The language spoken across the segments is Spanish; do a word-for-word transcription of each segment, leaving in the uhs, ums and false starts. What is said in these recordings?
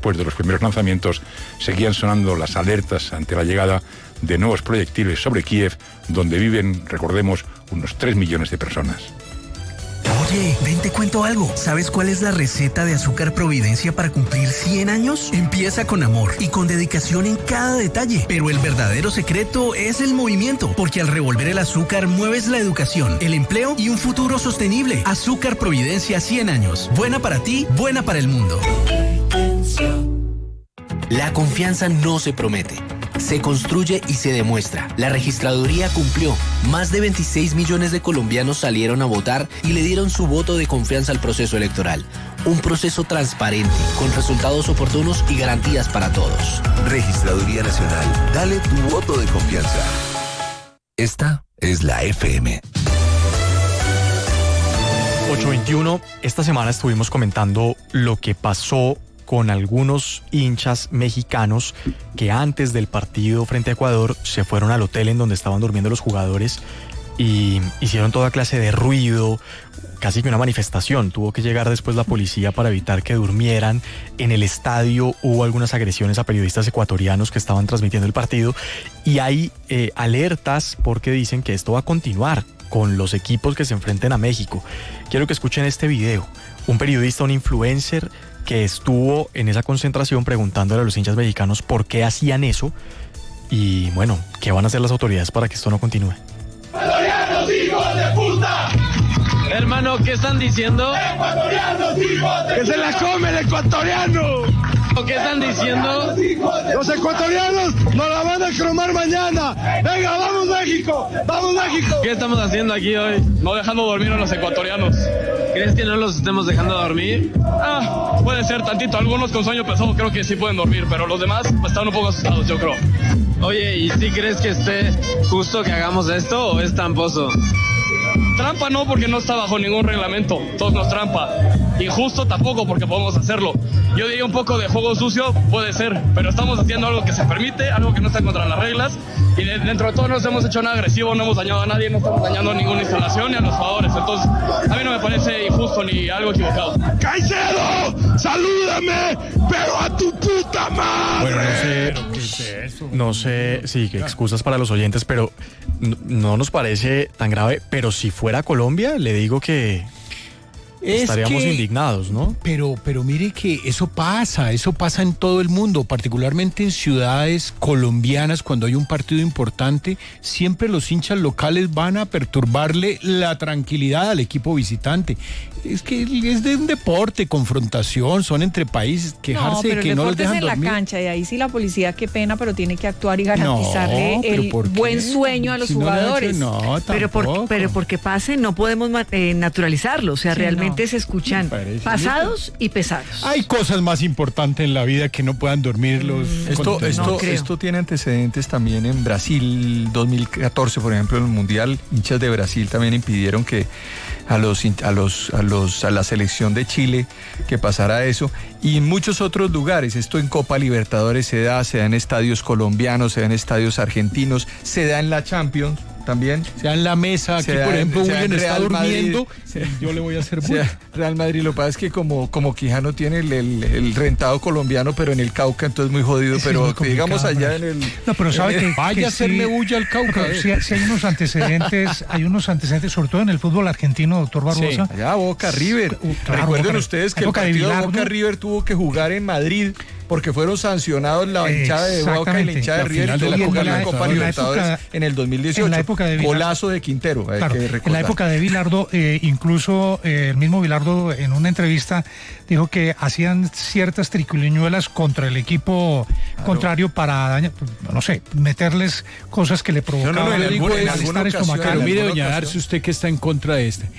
después de los primeros lanzamientos, seguían sonando las alertas ante la llegada de nuevos proyectiles sobre Kiev, donde viven, recordemos, unos tres millones de personas. Oye, ven te cuento algo. ¿Sabes cuál es la receta de Azúcar Providencia para cumplir cien años? Empieza con amor y con dedicación en cada detalle. Pero el verdadero secreto es el movimiento, porque al revolver el azúcar mueves la educación, el empleo y un futuro sostenible. Azúcar Providencia cien años. Buena para ti, buena para el mundo. La confianza no se promete, se construye y se demuestra. La registraduría cumplió. Más de veintiséis millones de colombianos salieron a votar y le dieron su voto de confianza al proceso electoral. Un proceso transparente, con resultados oportunos y garantías para todos. Registraduría Nacional. Dale tu voto de confianza. Esta es la F M. ocho veintiuno. Esta semana estuvimos comentando lo que pasó con algunos hinchas mexicanos que antes del partido frente a Ecuador se fueron al hotel en donde estaban durmiendo los jugadores y hicieron toda clase de ruido, casi que una manifestación. Tuvo que llegar después la policía para evitar que durmieran. En el estadio hubo algunas agresiones a periodistas ecuatorianos que estaban transmitiendo el partido y hay eh, alertas porque dicen que esto va a continuar con los equipos que se enfrenten a México. Quiero que escuchen este video. Un periodista, un influencer que estuvo en esa concentración preguntándole a los hinchas mexicanos por qué hacían eso y, bueno, qué van a hacer las autoridades para que esto no continúe. ¡Ecuatorianos, hijos de puta! Hermano, ¿qué están diciendo? ¡Ecuatorianos, hijos de ¡Que se la come el ecuatoriano! ¿Qué están diciendo? Los ecuatorianos nos la van a cromar mañana. ¡Venga, vamos México! ¡Vamos México! ¿Qué estamos haciendo aquí hoy? No dejando dormir a los ecuatorianos. ¿Crees que no los estemos dejando dormir? Ah, puede ser tantito. Algunos con sueño pesado creo que sí pueden dormir, pero los demás pues, están un poco asustados, yo creo. Oye, ¿y si crees que esté justo que hagamos esto o es tramposo? Trampa no, porque no está bajo ningún reglamento. Todos nos trampa. Injusto tampoco, porque podemos hacerlo. Yo diría un poco de juego sucio, puede ser, pero estamos haciendo algo que se permite, algo que no está contra las reglas. Y de, dentro de todo no hemos hecho nada agresivo, no hemos dañado a nadie, no estamos dañando a ninguna instalación ni a los jugadores. Entonces, a mí no me parece injusto ni algo equivocado. ¡Caicedo! ¡Salúdame! ¡Pero a tu puta madre! Bueno, no sé, ¿qué es eso? No sé, sí, que excusas para los oyentes, pero no, no nos parece tan grave. Pero si fuera Colombia, le digo que es estaríamos que, indignados, ¿no? Pero, pero mire que eso pasa, eso pasa en todo el mundo, particularmente en ciudades colombianas. Cuando hay un partido importante, siempre los hinchas locales van a perturbarle la tranquilidad al equipo visitante. Es que es de un deporte, confrontación, son entre países, quejarse no, de que no los dejan en dormir. La cancha, y ahí sí la policía, qué pena, pero tiene que actuar y garantizarle no, el buen sueño a los si jugadores. No, no, pero, por, pero porque pase, no podemos eh, naturalizarlo, o sea, sí, realmente no. Se escuchan pasados y pesados. Hay cosas más importantes en la vida que no puedan dormir los... Mm, esto, esto, no esto tiene antecedentes también en Brasil, dos mil catorce, por ejemplo, en el Mundial, hinchas de Brasil también impidieron que a los a los a los a la selección de Chile que pasara eso, y en muchos otros lugares. Esto en Copa Libertadores se da, se da en estadios colombianos, se da en estadios argentinos, se da en la Champions también. Se da en la mesa, aquí da, por ejemplo William está durmiendo, se, yo le voy a hacer bullying. Real Madrid, lo que pasa es que como, como Quijano tiene el, el, el rentado colombiano, pero en el Cauca, entonces muy jodido, Ese pero es muy digamos allá en el... No, pero sabe el, que... Vaya que a hacerme sí, bulla al Cauca. Si, si hay unos antecedentes, hay unos antecedentes, sobre todo en el fútbol argentino, doctor Barbosa. Sí, allá Boca River. Uh, claro, Recuerden Boca, ustedes que el partido de Boca River tuvo que jugar en Madrid porque fueron sancionados la hinchada de Boca y la hinchada de River, y tuvo que jugar la Copa Libertadores en el dos mil dieciocho. En la época de Bilardo, golazo de Quintero. Claro, en la época de Bilardo, eh, incluso eh, el mismo Bilardo en una entrevista dijo que hacían ciertas triquiñuelas contra el equipo claro. contrario para dañar, no sé, meterles cosas que le provocaban. No, no, no, en algún, en alguna ocasión, pero mire, doña Darcy, usted que está en contra de este.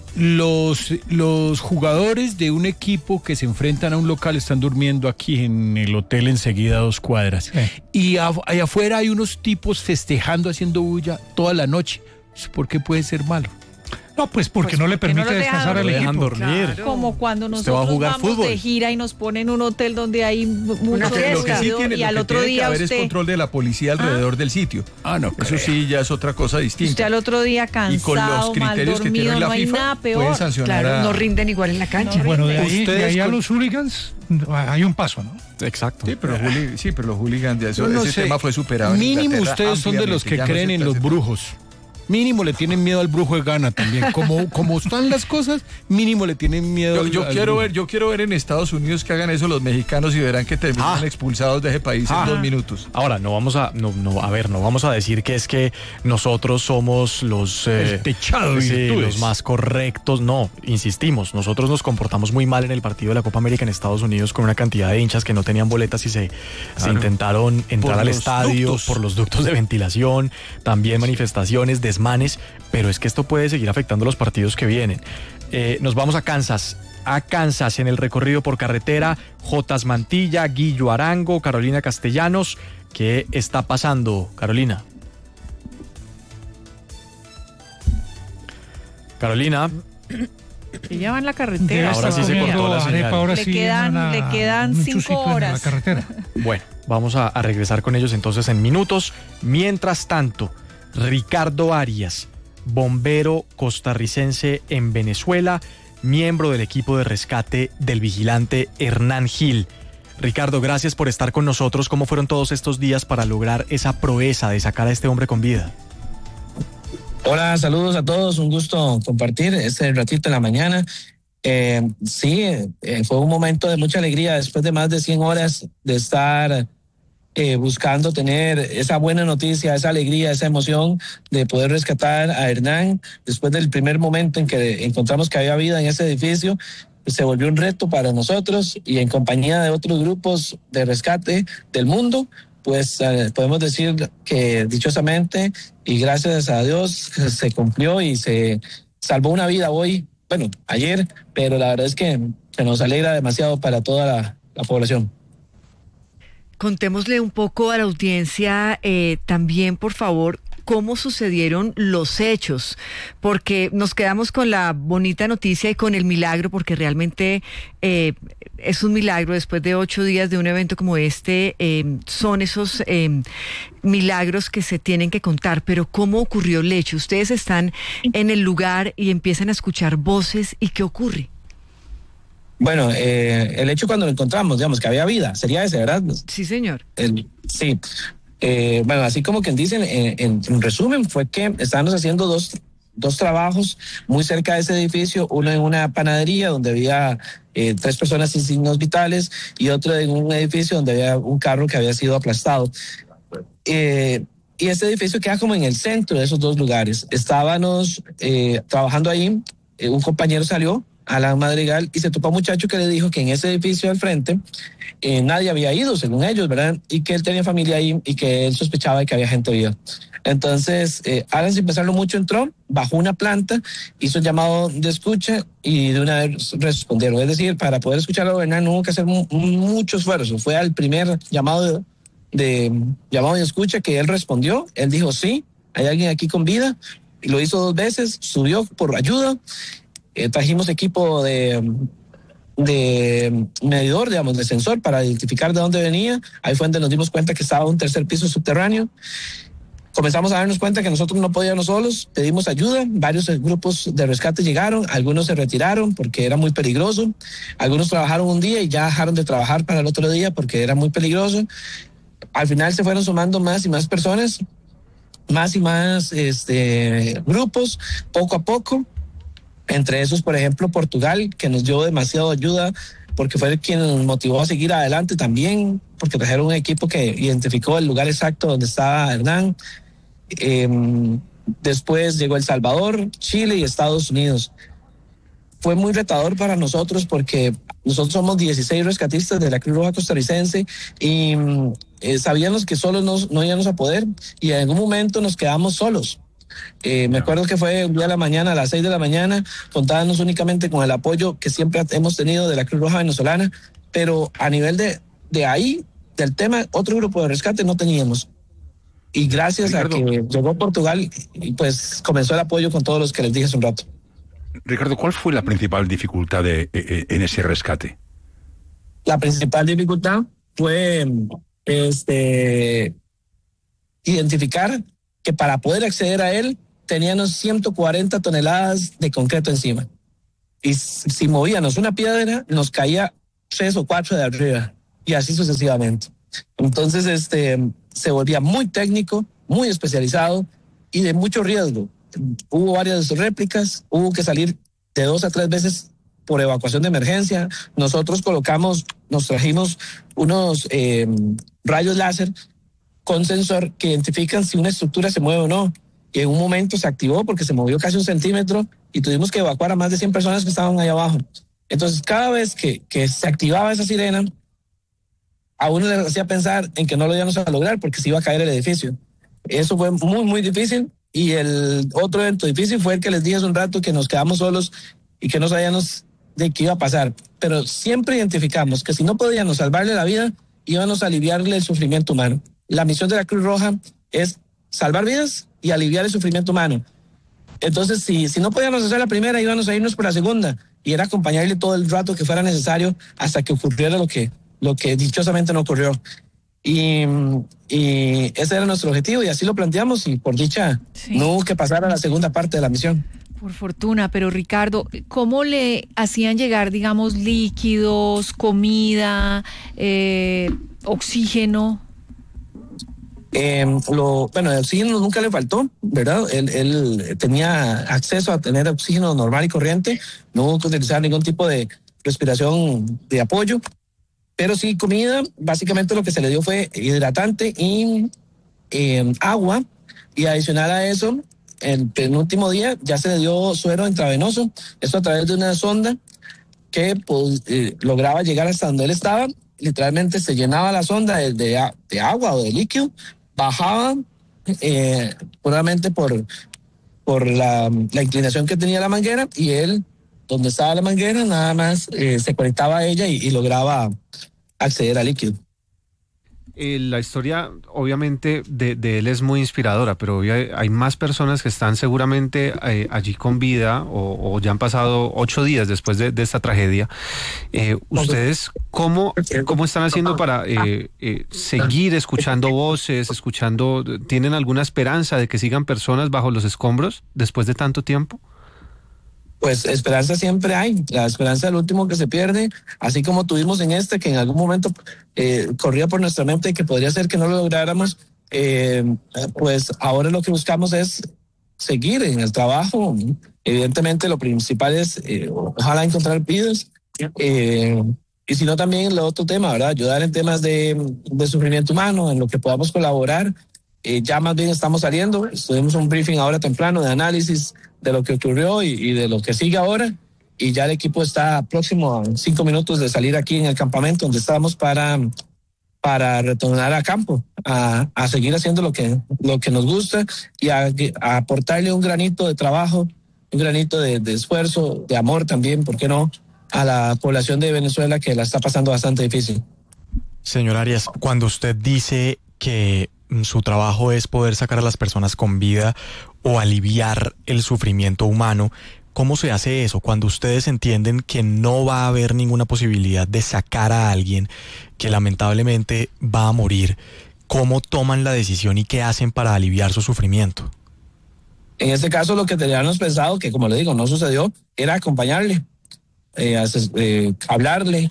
Los, los jugadores de un equipo que se enfrentan a un local están durmiendo aquí en el hotel enseguida a dos cuadras. Sí. Y a, allá afuera hay unos tipos festejando, haciendo bulla toda la noche. ¿Por qué puede ser malo? No, pues porque pues no le porque permite no descansar al equipo. dormir. Claro. Como cuando nosotros va a jugar vamos fútbol. de gira y nos ponen un hotel donde hay mucho Lo que, lo que sí descuido, tiene, y lo al que otro tiene día que haber usted es control de la policía alrededor ¿Ah? del sitio. Ah, no. Eso creo. sí ya es otra cosa distinta. usted al otro día cansado, Y con los criterios mal que tiene dormido, la no hay FIFA, nada peor. pueden sancionar Claro, a... no rinden igual en la cancha. No Bueno, de rinde. ahí, de Ustedes ahí a con- los hooligans hay un paso, ¿no? Exacto. Sí, pero los hooli- sí, pero los hooligans, ya eso- Yo no ese sé, tema fue superado. en mínimo Inglaterra ustedes son de los que ampliamente, ya no creen se en puede los hacer. brujos. Mínimo le tienen miedo al brujo de Ghana también. Como, como están las cosas, mínimo le tienen miedo Yo, al, yo al quiero brujo. ver, yo quiero ver en Estados Unidos que hagan eso los mexicanos y verán que terminan Ah. expulsados de ese país Ah. en dos minutos. Ahora, no vamos a, no, no, a ver, no vamos a decir que es que nosotros somos los, eh, El techado de sí, virtudes. los más correctos. No, insistimos, nosotros nos comportamos muy mal en el partido de la Copa América en Estados Unidos con una cantidad de hinchas que no tenían boletas y se, se Claro. intentaron entrar Por al los estadio ductos. por los ductos de ventilación, también manifestaciones, desmanes, pero es que esto puede seguir afectando los partidos que vienen. Eh, nos vamos a Kansas. A Kansas en el recorrido por carretera, Jotas Mantilla, Guillo Arango, Carolina Castellanos. ¿Qué está pasando, Carolina? Carolina. Ella va en la carretera. Ahora sí se cortó la señal. Ahora Le sí quedan- en una- le quedan en un cinco chusito en horas. la carretera. Bueno, vamos a, a regresar con ellos entonces en minutos. Mientras tanto, Ricardo Arias, bombero costarricense en Venezuela, miembro del equipo de rescate del vigilante Hernán Gil. Ricardo, gracias por estar con nosotros. ¿Cómo fueron todos estos días para lograr esa proeza de sacar a este hombre con vida? Hola, saludos a todos, un gusto compartir este ratito en la mañana. Eh, sí, eh, fue un momento de mucha alegría después de más de cien horas de estar eh, buscando tener esa buena noticia, esa alegría, esa emoción de poder rescatar a Hernán. Después del primer momento en que encontramos que había vida en ese edificio, se volvió un reto para nosotros y en compañía de otros grupos de rescate del mundo, pues eh, podemos decir que dichosamente y gracias a Dios se cumplió y se salvó una vida hoy, bueno, ayer, pero la verdad es que, que nos alegra demasiado para toda la, la población. Contémosle un poco a la audiencia eh, también, por favor, cómo sucedieron los hechos, porque nos quedamos con la bonita noticia y con el milagro, porque realmente eh, es un milagro después de ocho días de un evento como este, eh, son esos eh, milagros que se tienen que contar, pero ¿cómo ocurrió el hecho? Ustedes están en el lugar y empiezan a escuchar voces, ¿y qué ocurre? Bueno, eh, el hecho cuando lo encontramos, digamos, que había vida, sería ese, ¿verdad? Sí, señor. El, sí. Eh, bueno, así como quien dicen, en, en, en resumen, fue que estábamos haciendo dos, dos trabajos muy cerca de ese edificio, uno en una panadería donde había eh, tres personas sin signos vitales y otro en un edificio donde había un carro que había sido aplastado. Eh, y este edificio queda como en el centro de esos dos lugares. Estábamos eh, trabajando ahí, eh, un compañero salió a la Madrigal y se topó a un muchacho que le dijo que en ese edificio al frente eh, nadie había ido, según ellos, ¿verdad? Y que él tenía familia ahí y que él sospechaba de que había gente viva. Entonces, eh, Alan, sin pensarlo mucho, entró, bajó una planta, hizo el llamado de escucha y de una vez respondieron. Es decir, para poder escuchar a Hernán no hubo que hacer mu mucho esfuerzo. Fue al primer llamado de, de, llamado de escucha que él respondió. Él dijo, sí, hay alguien aquí con vida. Y lo hizo dos veces, subió por ayuda. Eh, trajimos equipo de, de medidor, digamos, de sensor para identificar de dónde venía. Ahí fue donde nos dimos cuenta que estaba en un tercer piso subterráneo. Comenzamos a darnos cuenta que nosotros no podíamos solos, pedimos ayuda, varios grupos de rescate llegaron, algunos se retiraron porque era muy peligroso, algunos trabajaron un día y ya dejaron de trabajar para el otro día porque era muy peligroso. Al final se fueron sumando más y más personas, más y más este, grupos, poco a poco. Entre esos, por ejemplo, Portugal, que nos dio demasiada ayuda porque fue quien nos motivó a seguir adelante también, porque trajeron un equipo que identificó el lugar exacto donde estaba Hernán. Eh, después llegó El Salvador, Chile y Estados Unidos. Fue muy retador para nosotros porque nosotros somos dieciséis rescatistas de la Cruz Roja costarricense y eh, sabíamos que solos no, no íbamos a poder y en algún momento nos quedamos solos. Eh, me acuerdo que fue un día de la mañana, a las seis de la mañana, contábamos únicamente con el apoyo que siempre hemos tenido de la Cruz Roja venezolana, pero a nivel de, de ahí, del tema, otro grupo de rescate no teníamos. y gracias Ricardo, a que llegó Portugal, pues comenzó el apoyo con todos los que les dije hace un rato. Ricardo, ¿cuál fue la principal dificultad de, eh, en ese rescate? La principal dificultad fue este, identificar que para poder acceder a él teníamos ciento cuarenta toneladas de concreto encima. Y si movíamos una piedra, nos caía tres o cuatro de arriba, y así sucesivamente. Entonces, este, se volvía muy técnico, muy especializado y de mucho riesgo. Hubo varias réplicas, hubo que salir de dos a tres veces por evacuación de emergencia. Nosotros colocamos, nos trajimos unos eh, rayos láser con sensor que identifican si una estructura se mueve o no. Y en un momento se activó porque se movió casi un centímetro y tuvimos que evacuar a más de cien personas que estaban ahí abajo. Entonces, cada vez que, que se activaba esa sirena, a uno le hacía pensar en que no lo íbamos a lograr porque se iba a caer el edificio. Eso fue muy, muy difícil. Y el otro evento difícil fue el que les dije hace un rato, que nos quedamos solos y que no sabíamos de qué iba a pasar. Pero siempre identificamos que si no podíamos salvarle la vida, íbamos a aliviarle el sufrimiento humano. La misión de la Cruz Roja es salvar vidas y aliviar el sufrimiento humano. Entonces, si, si no podíamos hacer la primera, íbamos a irnos por la segunda. Y era acompañarle todo el rato que fuera necesario hasta que ocurriera lo que, lo que dichosamente no ocurrió. Y, y ese era nuestro objetivo y así lo planteamos y por dicha sí. No hubo que pasar a la segunda parte de la misión. Por fortuna, pero Ricardo, ¿cómo le hacían llegar, digamos, líquidos, comida, eh, oxígeno? Eh, lo, bueno, el oxígeno nunca le faltó, ¿verdad? Él, él tenía acceso a tener oxígeno normal y corriente, no hubo que utilizar ningún tipo de respiración de apoyo. Pero sí, comida, básicamente lo que se le dio fue hidratante y eh, agua. Y adicional a eso, el penúltimo día ya se le dio suero intravenoso. Esto a través de una sonda que pues, eh, lograba llegar hasta donde él estaba. Literalmente se llenaba la sonda de, de, de agua o de líquido, bajaba eh, puramente por, por la, la inclinación que tenía la manguera y él, donde estaba la manguera, nada más eh, se conectaba a ella y, y lograba acceder al líquido. Eh, la historia, obviamente, de, de él es muy inspiradora, pero hoy hay, hay más personas que están seguramente eh, allí con vida o, o ya han pasado ocho días después de, de esta tragedia. Eh, ¿Ustedes cómo, cómo están haciendo para eh, eh, seguir escuchando voces, escuchando, tienen alguna esperanza de que sigan personas bajo los escombros después de tanto tiempo? Pues esperanza siempre hay, la esperanza es el último que se pierde, así como tuvimos en este, que en algún momento eh, corría por nuestra mente que podría ser que no lo lográramos, eh, pues ahora lo que buscamos es seguir en el trabajo. Evidentemente lo principal es eh, ojalá encontrar vidas, eh, y si no también el otro tema, ¿verdad? Ayudar en temas de, de sufrimiento humano, en lo que podamos colaborar. Eh, ya más bien estamos saliendo, tuvimos un briefing ahora temprano de análisis de lo que ocurrió y, y de lo que sigue ahora, y ya el equipo está próximo a cinco minutos de salir aquí en el campamento donde estamos para, para retornar a campo, a, a seguir haciendo lo que, lo que nos gusta y a, a aportarle un granito de trabajo, un granito de, de esfuerzo, de amor también, ¿por qué no?, a la población de Venezuela que la está pasando bastante difícil. Señor Arias, cuando usted dice que su trabajo es poder sacar a las personas con vida o aliviar el sufrimiento humano, ¿cómo se hace eso? Cuando ustedes entienden que no va a haber ninguna posibilidad de sacar a alguien que lamentablemente va a morir, ¿cómo toman la decisión y qué hacen para aliviar su sufrimiento? En este caso lo que teníamos pensado, que como le digo, no sucedió, era acompañarle, eh, hacer, eh, hablarle,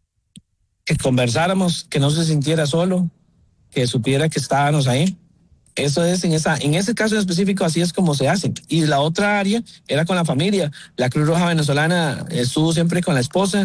que conversáramos, que no se sintiera solo, que supiera que estábamos ahí. Eso es en esa, en ese caso en específico, así es como se hace. Y la otra área era con la familia. La Cruz Roja venezolana estuvo siempre con la esposa,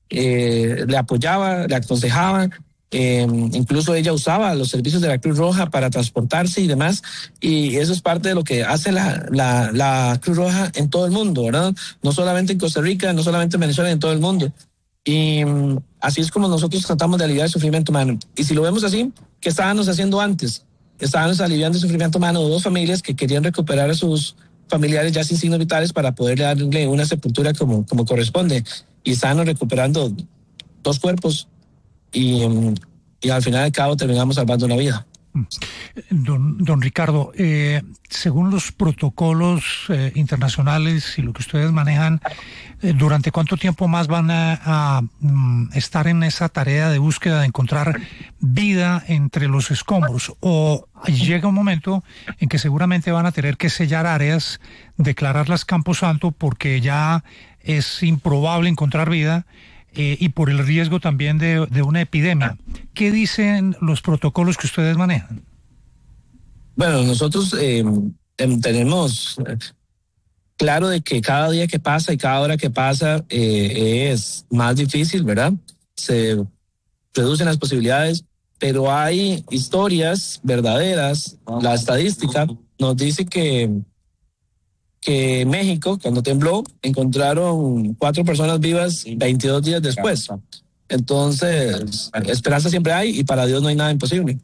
eh, le apoyaba, le aconsejaba, eh, incluso ella usaba los servicios de la Cruz Roja para transportarse y demás. Y eso es parte de lo que hace la, la, la Cruz Roja en todo el mundo, ¿verdad? No solamente en Costa Rica, no solamente en Venezuela, en todo el mundo. Y um, así es como nosotros tratamos de aliviar el sufrimiento humano. Y si lo vemos así, ¿qué estábamos haciendo antes? Estábamos aliviando el sufrimiento humano de dos familias que querían recuperar a sus familiares ya sin signos vitales para poder darle una sepultura como, como corresponde. Y estábamos recuperando dos cuerpos y, um, y al final del cabo terminamos salvando una vida. Don, don Ricardo, eh, según los protocolos eh, internacionales y lo que ustedes manejan, eh, ¿durante cuánto tiempo más van a, a um, estar en esa tarea de búsqueda de encontrar vida entre los escombros? ¿O llega un momento en que seguramente van a tener que sellar áreas, declararlas camposanto porque ya es improbable encontrar vida? Eh, y por el riesgo también de, de una epidemia. ¿Qué dicen los protocolos que ustedes manejan? Bueno, nosotros eh, tenemos claro de que cada día que pasa y cada hora que pasa eh, es más difícil, ¿verdad? Se reducen las posibilidades, pero hay historias verdaderas. La estadística nos dice que que México, cuando tembló, encontraron cuatro personas vivas veintidós días después. Entonces, esperanza siempre hay y para Dios no hay nada imposible.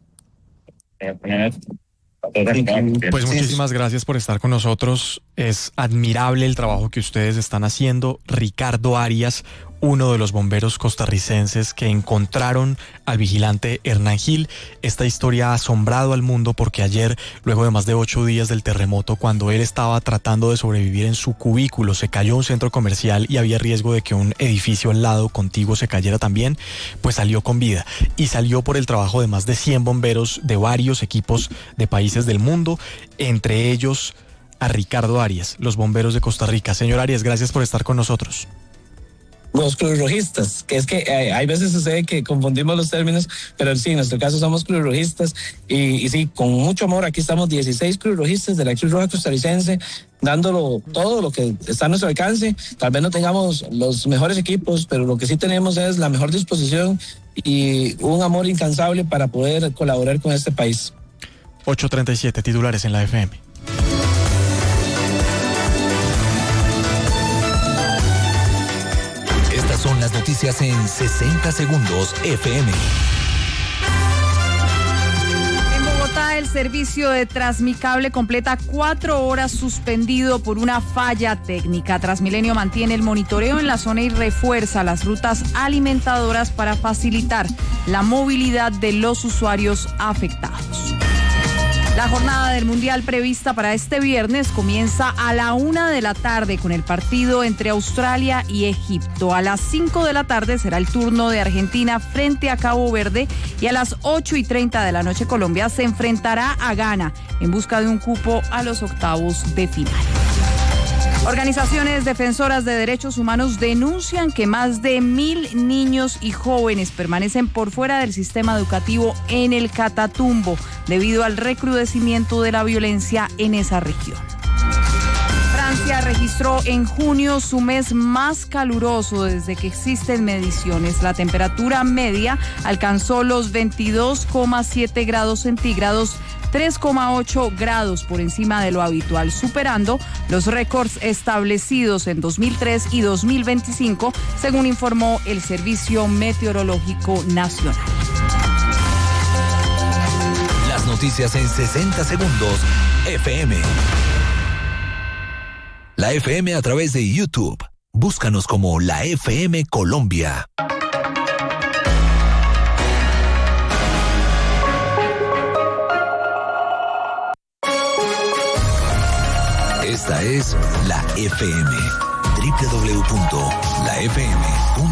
Pues muchísimas gracias por estar con nosotros. Es admirable el trabajo que ustedes están haciendo. Ricardo Arias, uno de los bomberos costarricenses que encontraron al vigilante Hernán Gil. Esta historia ha asombrado al mundo porque ayer, luego de más de ocho días del terremoto, cuando él estaba tratando de sobrevivir en su cubículo, se cayó un centro comercial y había riesgo de que un edificio al lado contiguo se cayera también, pues salió con vida. Y salió por el trabajo de más de cien bomberos de varios equipos de países del mundo, entre ellos a Ricardo Arias, los bomberos de Costa Rica. Señor Arias, gracias por estar con nosotros. Los cruzrojistas, que es que eh, hay veces sucede que confundimos los términos, pero sí, en nuestro caso somos cruzrojistas y, y sí, con mucho amor, aquí estamos dieciséis cruzrojistas de la Cruz Roja costarricense, dándolo todo lo que está a nuestro alcance. Tal vez no tengamos los mejores equipos, pero lo que sí tenemos es la mejor disposición y un amor incansable para poder colaborar con este país. ocho treinta y siete, titulares en la F M. Son las noticias en sesenta segundos F M. En Bogotá, el servicio de Transmicable completa cuatro horas suspendido por una falla técnica. Transmilenio mantiene el monitoreo en la zona y refuerza las rutas alimentadoras para facilitar la movilidad de los usuarios afectados. La jornada del Mundial prevista para este viernes comienza a la una de la tarde con el partido entre Australia y Egipto. A las cinco de la tarde será el turno de Argentina frente a Cabo Verde y a las ocho y treinta de la noche Colombia se enfrentará a Ghana en busca de un cupo a los octavos de final. Organizaciones defensoras de derechos humanos denuncian que más de mil niños y jóvenes permanecen por fuera del sistema educativo en el Catatumbo debido al recrudecimiento de la violencia en esa región. Francia registró en junio su mes más caluroso desde que existen mediciones. La temperatura media alcanzó los veintidós coma siete grados centígrados, tres coma ocho grados por encima de lo habitual, superando los récords establecidos en dos mil tres y dos mil veinticinco, según informó el Servicio Meteorológico Nacional. Las noticias en sesenta segundos F M. La F M a través de YouTube. Búscanos como la F M Colombia. Esta es la F M. doble u doble u doble u punto la f m punto com